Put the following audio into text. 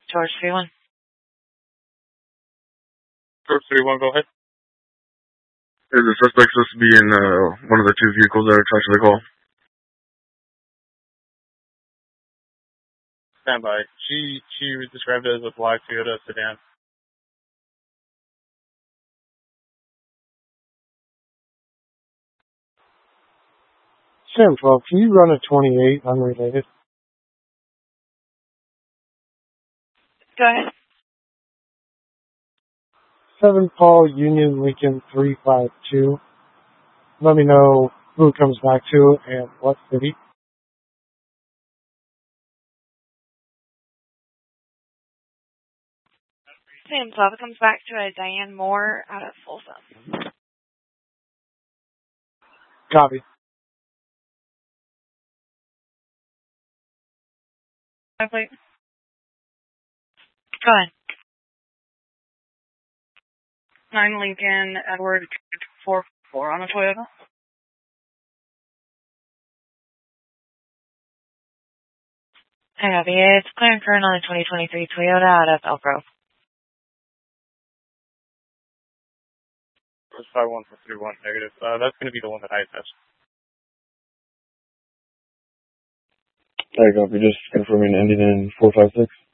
George 31. George 31, go ahead. Is the suspect supposed to be in one of the two vehicles that are attached to the call? Stand by. She was described as a black Toyota sedan. Sam 12, can you run a 28 unrelated? Go ahead. 7 Paul Union Lincoln 352. Let me know who it comes back to and what city. Sam 12, it comes back to a Diane Moore out of Folsom. Copy. Wait. Go ahead. 9 Lincoln, Edward 44 on a Toyota. I copy. It's clear and current on a 2023 Toyota out of Elk Grove. George 51 negative. That's going to be the one that I attached. I copy. Just confirming ending in 456.